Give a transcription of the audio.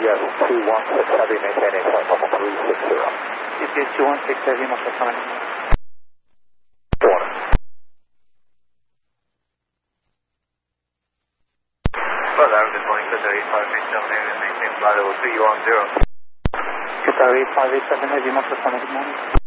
Yes, 216 Heavy, maintaining flight level 360. GPS 216 Heavy, multiple coming. Warning. Further, good morning, Qatar 8587 Heavy, maintain flight level 310. Qatar 8587 Heavy, multiple coming, good morning.